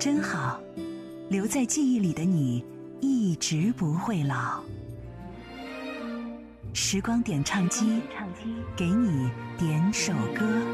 真好，留在记忆里的你一直不会老。时光点唱机，给你点首歌。